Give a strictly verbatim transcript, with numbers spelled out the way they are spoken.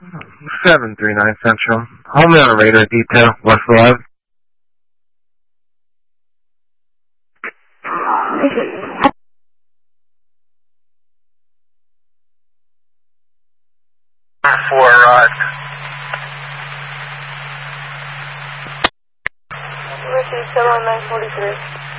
seven three nine Central. Homeland Radar Detail, West Live. For, uh... Received seven nine forty-three.